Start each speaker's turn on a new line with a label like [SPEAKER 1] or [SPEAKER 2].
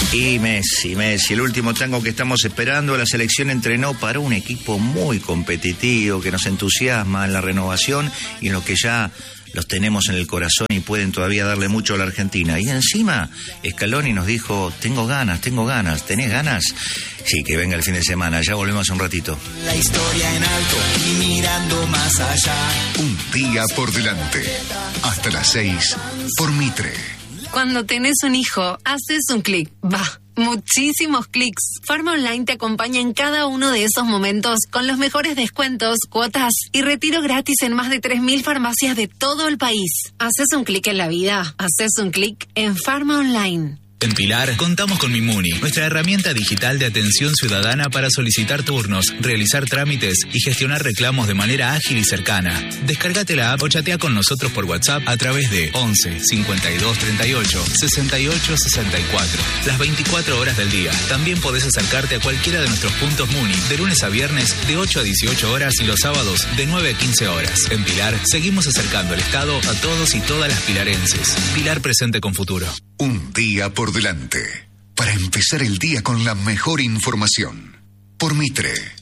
[SPEAKER 1] Y Messi, el último tango que estamos esperando. La selección entrenó para un equipo muy competitivo que nos entusiasma en la renovación y en lo que ya los tenemos en el corazón y pueden todavía darle mucho a la Argentina. Y encima, Scaloni nos dijo, tengo ganas, ¿tenés ganas? Sí, que venga el fin de semana, ya volvemos un ratito.
[SPEAKER 2] La historia en alto y mirando más allá.
[SPEAKER 3] Un día por delante, hasta las 6, por Mitre.
[SPEAKER 4] Cuando tenés un hijo, haces un clic, muchísimos clics. Farma Online te acompaña en cada uno de esos momentos con los mejores descuentos, cuotas y retiro gratis en más de 3.000 farmacias de todo el país. Haces un clic en la vida, haces un clic en Farma Online.
[SPEAKER 5] En Pilar, contamos con Mimuni, nuestra herramienta digital de atención ciudadana para solicitar turnos, realizar trámites y gestionar reclamos de manera ágil y cercana. Descárgate la app o chatea con nosotros por WhatsApp a través de 11 52 38 68 64. Las 24 horas del día. También podés acercarte a cualquiera de nuestros puntos Muni, de lunes a viernes de 8 a 18 horas y los sábados de 9 a 15 horas. En Pilar, seguimos acercando el Estado a todos y todas las pilarenses. Pilar presente con futuro.
[SPEAKER 3] Un día por delante, para empezar el día con la mejor información. Por Mitre.